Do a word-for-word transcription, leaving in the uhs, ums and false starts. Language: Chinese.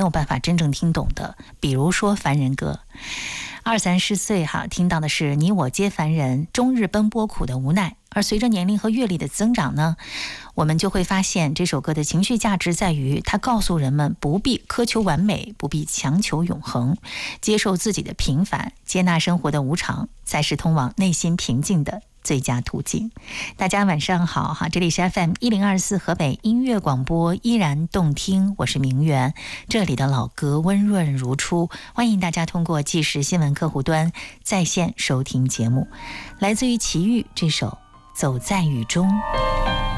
有办法真正听懂的，比如说凡人歌。二三十岁哈，听到的是你我皆凡人，终日奔波苦的无奈。而随着年龄和阅历的增长呢，我们就会发现这首歌的情绪价值在于它告诉人们不必苛求完美，不必强求永恒，接受自己的平凡，接纳生活的无常，才是通往内心平静的最佳途径。大家晚上好哈，这里是 F M 一零二四河北音乐广播，依然动听，我是明媛，这里的老歌温润如初，欢迎大家通过即时新闻客户端在线收听节目。来自于齐豫这首走在雨中。